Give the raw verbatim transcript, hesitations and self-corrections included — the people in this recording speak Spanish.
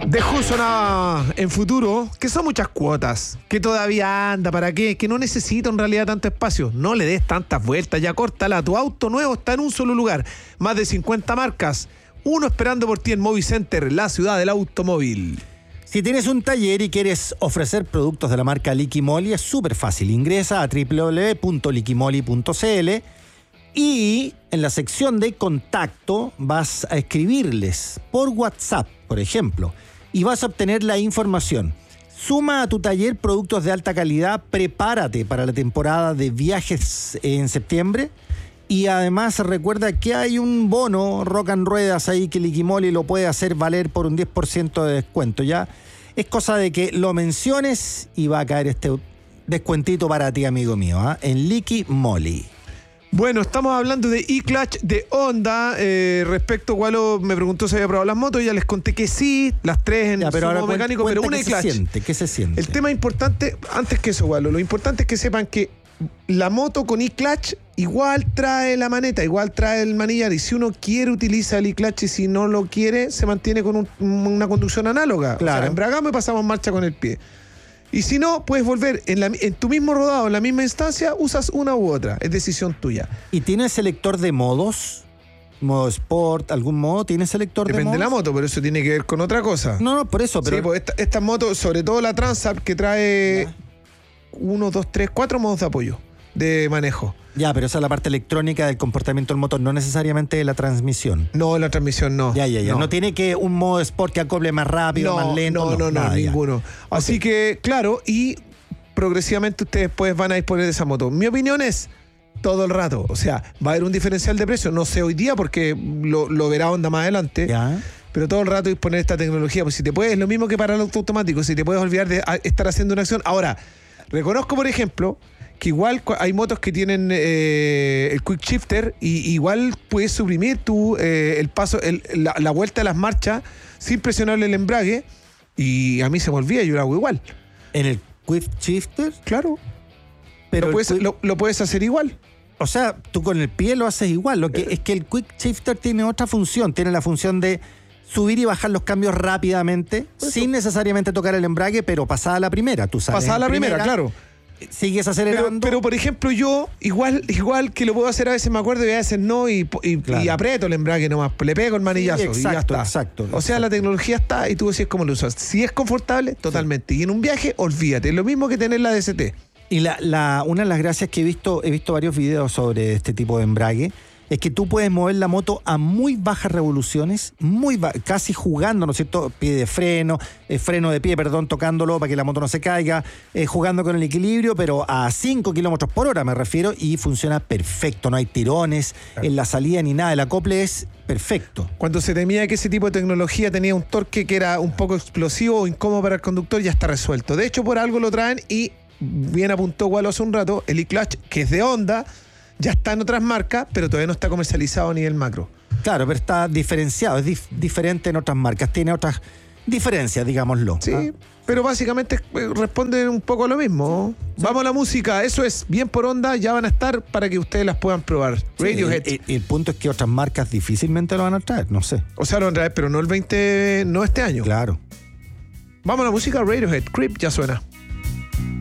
Dejó sonaba en futuro que son muchas cuotas, que todavía anda, ¿para qué? Que no necesita en realidad tanto espacio. No le des tantas vueltas, ya córtala. Tu auto nuevo está en un solo lugar. Más de cincuenta marcas. Uno esperando por ti en Movicenter, la ciudad del automóvil. Si tienes un taller y quieres ofrecer productos de la marca Liquimoli, es súper fácil. Ingresa a doble u doble u doble u punto liquimoli punto c l y en la sección de contacto vas a escribirles por WhatsApp, por ejemplo, y vas a obtener la información. Suma a tu taller productos de alta calidad, prepárate para la temporada de viajes en septiembre y además recuerda que hay un bono Rock and Ruedas ahí que Liquimoli lo puede hacer valer por un diez por ciento de descuento. Ya es cosa de que lo menciones y va a caer este descuentito para ti, amigo mío, ¿eh? En Liquimoli. Bueno, estamos hablando de e-clutch de Honda. Eh, respecto a Gualo me preguntó si había probado las motos. Ya les conté que sí, las tres en ya, pero su ahora modo mecánico, pero una e-clutch. e-clutch. ¿Qué se siente? ¿Qué se siente? El tema importante, antes que eso, Gualo, lo importante es que sepan que la moto con e-clutch igual trae la maneta, igual trae el manillar. Y si uno quiere, utiliza el e-clutch, y si no lo quiere, se mantiene con un, una conducción análoga. Claro. O sea, embragamos y pasamos marcha con el pie. Y si no, puedes volver en, la, en tu mismo rodado, en la misma instancia, usas una u otra. Es decisión tuya. ¿Y tiene selector de modos? ¿Modo Sport? ¿Algún modo? ¿Tiene selector Depende de modos? de la moto, pero eso tiene que ver con otra cosa. No, no, por eso. Pero... Sí, pues esta, esta moto, sobre todo la Transalp, que trae ya. uno, dos, tres, cuatro modos de apoyo, de manejo. Ya, pero esa es la parte electrónica del comportamiento del motor, no necesariamente de la transmisión. No, la transmisión no. Ya, ya, ya. No, no tiene que un modo Sport que acople más rápido, no, más lento. No, no, no, nada, ninguno. Ya. Así okay. que, claro, y progresivamente ustedes pues van a disponer de esa moto. Mi opinión es todo el rato. O sea, va a haber un diferencial de precio. No sé hoy día porque lo, lo verá Honda más adelante. Ya. Pero todo el rato disponer de esta tecnología. Pues si te puedes, es lo mismo que para el auto automático. Si te puedes olvidar de estar haciendo una acción. Ahora, reconozco, por ejemplo, que igual hay motos que tienen eh, el quick shifter y igual puedes suprimir tú eh, el paso, el, la, la vuelta de las marchas sin presionarle el embrague, y a mí se me olvida, yo lo hago igual. ¿En el quick shifter? Claro. Pero lo, puedes, quick... lo, lo puedes hacer igual. O sea, tú con el pie lo haces igual. Lo que eh. es que el quick shifter tiene otra función. Tiene la función de subir y bajar los cambios rápidamente, Eso. sin necesariamente tocar el embrague, pero pasada la primera. Tú sales pasada la primera, primera, claro. Sigues acelerando. Pero, pero, por ejemplo, yo, igual igual que lo puedo hacer, a veces me acuerdo y a veces no, y, y, claro. y aprieto el embrague nomás, le pego el manillazo, sí, exacto, y ya está. Exacto, o sea, exacto. la tecnología está y tú decides cómo lo usas. Si es confortable, totalmente. Sí. Y en un viaje, olvídate. Es lo mismo que tener la D S T. Y la, la, una de las gracias que he visto, he visto varios videos sobre este tipo de embrague, es que tú puedes mover la moto a muy bajas revoluciones, muy ba- casi jugando, ¿no es cierto? Pie de freno, eh, freno de pie, perdón, tocándolo para que la moto no se caiga, eh, jugando con el equilibrio, pero a cinco kilómetros por hora me refiero, y funciona perfecto, no hay tirones claro. en la salida ni nada, el acople es perfecto. Cuando se temía que ese tipo de tecnología tenía un torque que era un poco explosivo o incómodo para el conductor, ya está resuelto. De hecho, por algo lo traen, y bien apuntó Gualo hace un rato, el e-clutch, que es de Honda, ya está en otras marcas, pero todavía no está comercializado a nivel macro. Claro, pero está diferenciado, es dif- diferente en otras marcas, tiene otras diferencias, digámoslo. Sí, ¿ah? pero básicamente eh, responde un poco a lo mismo. Sí. Vamos a la música, eso es, bien por Honda, ya van a estar para que ustedes las puedan probar. Sí, Radiohead. El, el, el punto es que otras marcas difícilmente lo van a traer, no sé. O sea, lo van a traer, pero no el veinte, no este año. Claro. Vamos a la música, Radiohead, Creep ya suena.